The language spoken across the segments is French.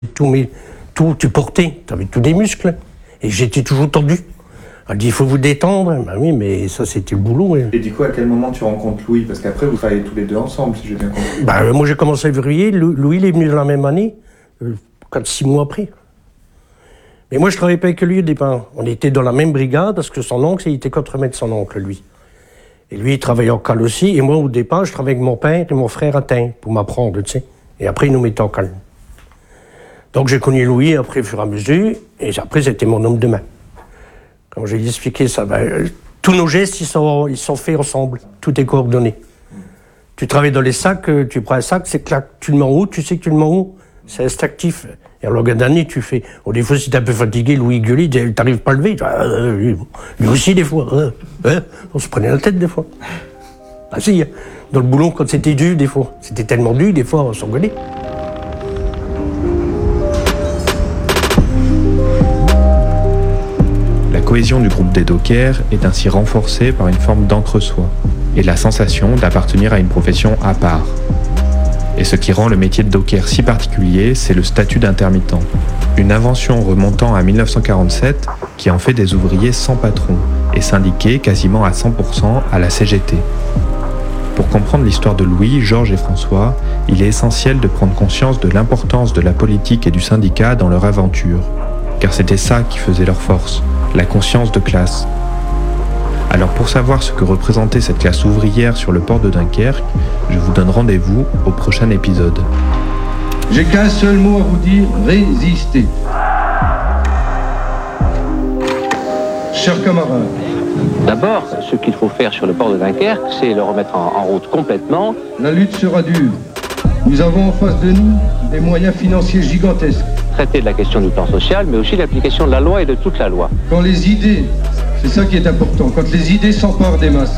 Tout, tu portais, tu avais tous des muscles. Et j'étais toujours tendu. Elle dit, il faut vous détendre. Ben oui, mais ça, c'était le boulot. Et du coup, à quel moment tu rencontres Louis? Parce qu'après, vous travaillez tous les deux ensemble, si j'ai bien compris. Ben, moi, j'ai commencé à février. Louis, il est venu dans la même année, 4-6 mois après. Mais moi, je travaillais pas avec lui au départ. On était dans la même brigade, parce que son oncle, il était contremaître de son oncle, lui. Et lui, il travaillait en cale aussi. Et moi, au départ, je travaillais avec mon père et mon frère à Tain, pour m'apprendre, tu sais. Et après, il nous mettait en cale. Donc, j'ai connu Louis, après, au fur et à mesure. Et après, c'était mon homme de main. Comme j'ai expliqué ça, tous nos gestes, ils sont faits ensemble. Tout est coordonné. Tu travailles dans les sacs, tu prends un sac, c'est clac, tu le mets en haut, tu sais que tu le mets en haut. C'est instinctif. Et à longueur d'année, tu fais... Oh, des fois, si t'es un peu fatigué, Louis gueulait, t'arrives pas à lever. Lui aussi, des fois. On se prenait la tête, des fois. Ah si, dans le boulot, quand c'était dur, des fois. C'était tellement dur, des fois, on s'engueulait. La cohésion du groupe des dockers est ainsi renforcée par une forme d'entre-soi et la sensation d'appartenir à une profession à part. Et ce qui rend le métier de docker si particulier, c'est le statut d'intermittent. Une invention remontant à 1947 qui en fait des ouvriers sans patron et syndiqués quasiment à 100% à la CGT. Pour comprendre l'histoire de Louis, Georges et François, il est essentiel de prendre conscience de l'importance de la politique et du syndicat dans leur aventure. Car c'était ça qui faisait leur force, la conscience de classe. Alors pour savoir ce que représentait cette classe ouvrière sur le port de Dunkerque, je vous donne rendez-vous au prochain épisode. J'ai qu'un seul mot à vous dire, résister. Chers camarades. D'abord, ce qu'il faut faire sur le port de Dunkerque, c'est le remettre en route complètement. La lutte sera dure. Nous avons en face de nous des moyens financiers gigantesques. Traiter de la question du plan social, mais aussi l'application de la loi et de toute la loi. Quand les idées, c'est ça qui est important, quand les idées s'emparent des masses.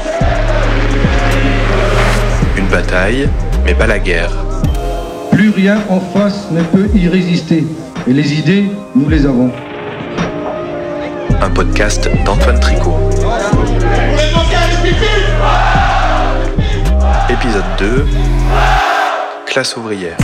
Une bataille, mais pas la guerre. Plus rien en face ne peut y résister. Et les idées, nous les avons. Un podcast d'Antoine Tricot. Épisode 2. Classe ouvrière.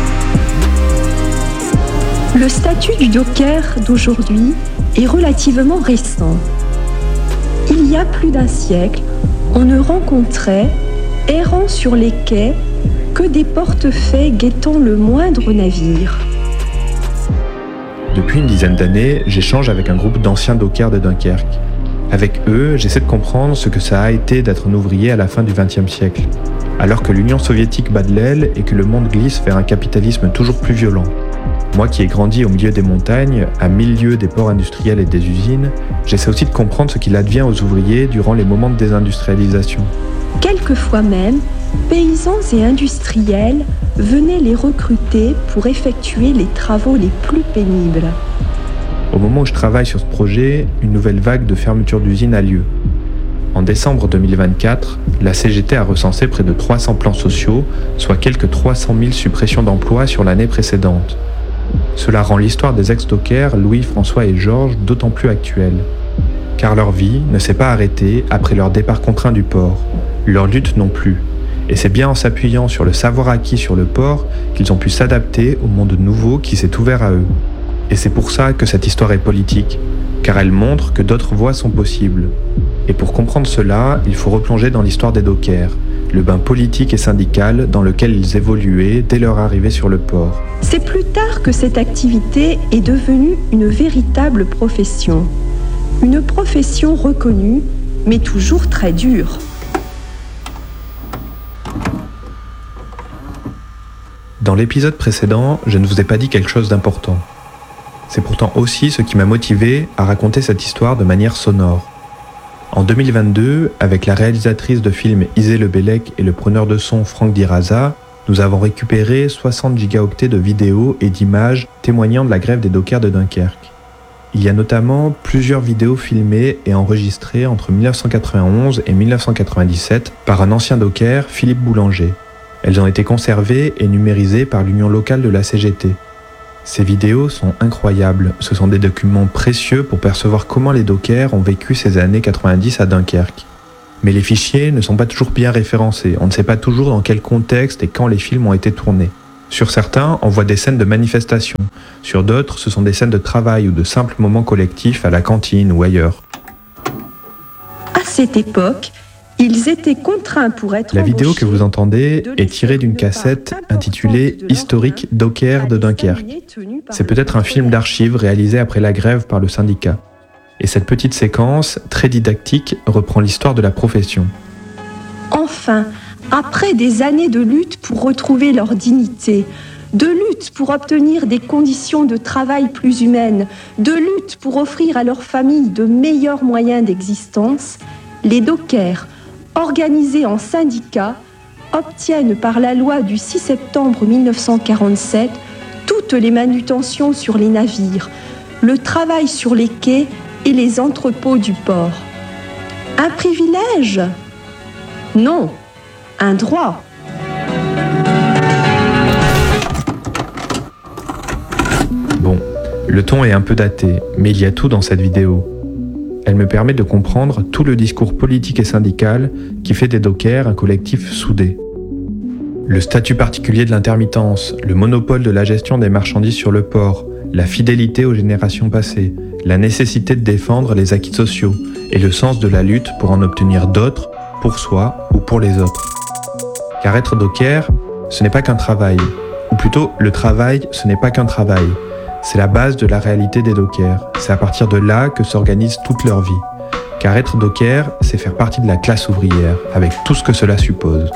Le statut du docker d'aujourd'hui est relativement récent. Il y a plus d'un siècle, on ne rencontrait, errant sur les quais, que des portefaix guettant le moindre navire. Depuis une dizaine d'années, j'échange avec un groupe d'anciens dockers de Dunkerque. Avec eux, j'essaie de comprendre ce que ça a été d'être un ouvrier à la fin du XXe siècle, alors que l'Union soviétique bat de l'aile et que le monde glisse vers un capitalisme toujours plus violent. Moi qui ai grandi au milieu des montagnes, à 1000 lieues des ports industriels et des usines, j'essaie aussi de comprendre ce qu'il advient aux ouvriers durant les moments de désindustrialisation. Quelquefois même, paysans et industriels venaient les recruter pour effectuer les travaux les plus pénibles. Au moment où je travaille sur ce projet, une nouvelle vague de fermeture d'usines a lieu. En décembre 2024, la CGT a recensé près de 300 plans sociaux, soit quelques 300 000 suppressions d'emplois sur l'année précédente. Cela rend l'histoire des ex-dockers, Louis, François et Georges, d'autant plus actuelle. Car leur vie ne s'est pas arrêtée après leur départ contraint du port. Leur lutte non plus. Et c'est bien en s'appuyant sur le savoir acquis sur le port qu'ils ont pu s'adapter au monde nouveau qui s'est ouvert à eux. Et c'est pour ça que cette histoire est politique, car elle montre que d'autres voies sont possibles. Et pour comprendre cela, il faut replonger dans l'histoire des dockers, le bain politique et syndical dans lequel ils évoluaient dès leur arrivée sur le port. C'est plus tard que cette activité est devenue une véritable profession. Une profession reconnue, mais toujours très dure. Dans l'épisode précédent, je ne vous ai pas dit quelque chose d'important. C'est pourtant aussi ce qui m'a motivé à raconter cette histoire de manière sonore. En 2022, avec la réalisatrice de films Isée Lebellec et le preneur de son Franck Diraza, nous avons récupéré 60 gigaoctets de vidéos et d'images témoignant de la grève des dockers de Dunkerque. Il y a notamment plusieurs vidéos filmées et enregistrées entre 1991 et 1997 par un ancien docker, Philippe Boulanger. Elles ont été conservées et numérisées par l'union locale de la CGT. Ces vidéos sont incroyables, ce sont des documents précieux pour percevoir comment les dockers ont vécu ces années 90 à Dunkerque. Mais les fichiers ne sont pas toujours bien référencés, on ne sait pas toujours dans quel contexte et quand les films ont été tournés. Sur certains, on voit des scènes de manifestation. Sur d'autres, ce sont des scènes de travail ou de simples moments collectifs à la cantine ou ailleurs. À cette époque, ils étaient contraints pour être La vidéo que embauchés vous entendez de est tirée d'une laisser une cassette part importante intitulée de « Historique l'emprunt Docker de à des Dunkerque fermiers tenus ». par C'est le peut-être un film patronat. d'archives réalisé après la grève par le syndicat. Et cette petite séquence, très didactique, reprend l'histoire de la profession. Enfin, après des années de lutte pour retrouver leur dignité, de lutte pour obtenir des conditions de travail plus humaines, de lutte pour offrir à leurs familles de meilleurs moyens d'existence, les dockers, organisés en syndicats, obtiennent par la loi du 6 septembre 1947 toutes les manutentions sur les navires, le travail sur les quais et les entrepôts du port. Un privilège ? Non, un droit. Bon, le ton est un peu daté, mais il y a tout dans cette vidéo. Elle me permet de comprendre tout le discours politique et syndical qui fait des dockers un collectif soudé. Le statut particulier de l'intermittence, le monopole de la gestion des marchandises sur le port, la fidélité aux générations passées, la nécessité de défendre les acquis sociaux et le sens de la lutte pour en obtenir d'autres, pour soi ou pour les autres. Car être docker, ce n'est pas qu'un travail, ou plutôt le travail, ce n'est pas qu'un travail. C'est la base de la réalité des dockers. C'est à partir de là que s'organise toute leur vie. Car être docker, c'est faire partie de la classe ouvrière, avec tout ce que cela suppose.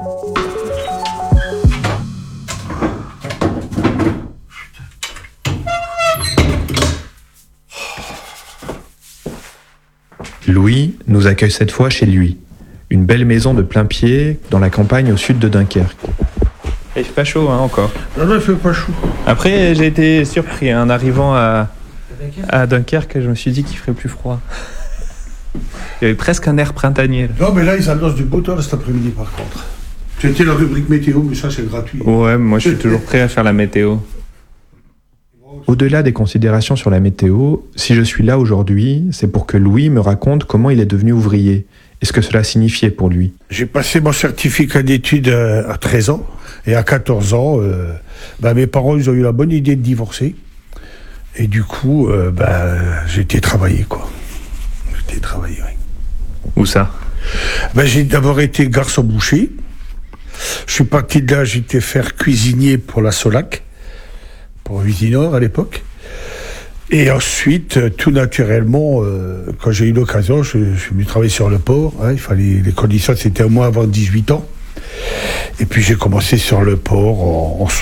Louis nous accueille cette fois chez lui. Une belle maison de plein pied dans la campagne au sud de Dunkerque. Il fait pas chaud encore. Non, il fait pas chaud. Après, j'ai été surpris en arrivant à Dunkerque, je me suis dit qu'il ferait plus froid. Il y avait presque un air printanier. Non, mais là, ils annoncent du beau temps cet après-midi, par contre. C'était la rubrique météo, mais ça, c'est gratuit. Ouais, moi je suis toujours prêt à faire la météo. Au-delà des considérations sur la météo, si je suis là aujourd'hui, c'est pour que Louis me raconte comment il est devenu ouvrier et ce que cela signifiait pour lui. J'ai passé mon certificat d'études à 13 ans. Et à 14 ans, mes parents ils ont eu la bonne idée de divorcer. Et du coup, j'ai été travailler, quoi. J'ai été travailler, oui. Où ça ? J'ai d'abord été garçon boucher. Je suis parti de là, j'étais faire cuisinier pour la Solac, pour Usinor à l'époque. Et ensuite, tout naturellement, quand j'ai eu l'occasion, je suis venu travailler sur le port. Il fallait, les conditions, c'était au moins avant 18 ans. Et puis j'ai commencé sur le port en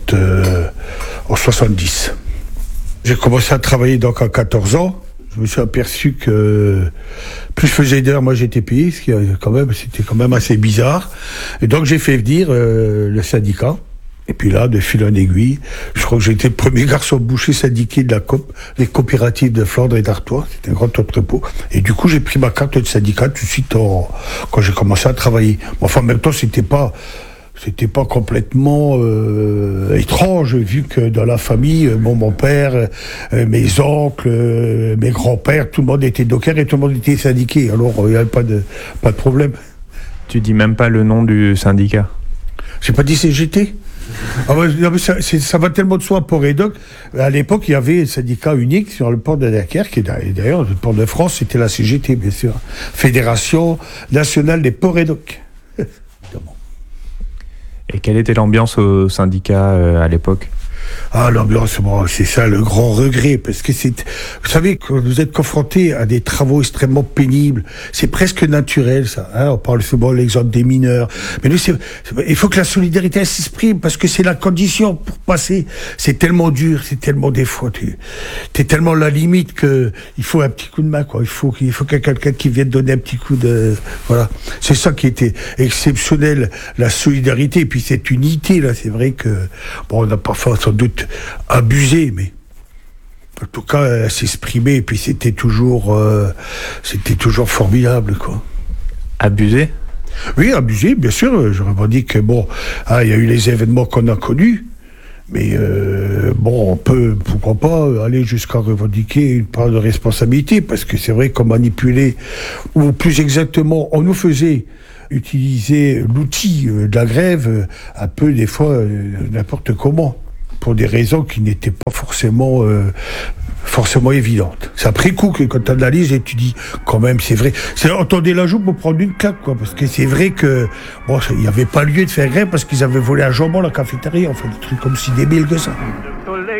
70. J'ai commencé à travailler donc à 14 ans. Je me suis aperçu que plus je faisais d'heures, moi j'étais payé, ce qui c'était quand même assez bizarre. Et donc j'ai fait venir le syndicat. Et puis là, de fil en aiguille, je crois que j'ai été le premier garçon boucher syndiqué de les coopératives de Flandre et d'Artois. C'était un grand entrepôt. Et du coup, j'ai pris ma carte de syndicat tout de suite quand j'ai commencé à travailler. Enfin, en même temps, c'était pas complètement étrange, vu que dans la famille, mon père, mes oncles, mes grands-pères, tout le monde était docker et tout le monde était syndiqué. Alors, il n'y avait pas de problème. Tu dis même pas le nom du syndicat ? J'ai pas dit CGT. Ça va tellement de soi, port et doc. À l'époque, il y avait un syndicat unique sur le port de Dunkerque, et d'ailleurs, le port de France, c'était la CGT, bien sûr. Fédération nationale des ports et docs. Et quelle était l'ambiance au syndicat à l'époque ? Ah, l'ambiance, c'est ça le grand regret, parce que vous savez, quand vous êtes confronté à des travaux extrêmement pénibles, c'est presque naturel, ça, on parle souvent de l'exemple des mineurs, mais nous, il faut que la solidarité s'exprime, parce que c'est la condition pour passer. C'est tellement dur, c'est tellement des fois, t'es tellement à la limite que il faut un petit coup de main, quoi. Il faut qu'il y ait quelqu'un qui vienne donner un petit coup de, voilà. C'est ça qui était exceptionnel, la solidarité, et puis cette unité, là, c'est vrai que, on n'a parfois sans doute abusé, mais en tout cas, s'exprimer, et puis c'était toujours formidable, quoi. Abusé ? Oui, abusé, bien sûr. Je revendique que, il y a eu les événements qu'on a connus, mais on peut, pourquoi pas, aller jusqu'à revendiquer une part de responsabilité, parce que c'est vrai qu'on manipulait, ou plus exactement, on nous faisait utiliser l'outil de la grève un peu des fois n'importe comment, pour des raisons qui n'étaient pas forcément évidentes. C'est après coup que quand tu analyses et tu dis quand même c'est vrai. C'est entendez la joue pour prendre une claque, quoi, parce que c'est vrai que bon, il n'y avait pas lieu de faire grève parce qu'ils avaient volé un jambon à la cafétéria, enfin des trucs comme si débiles que ça.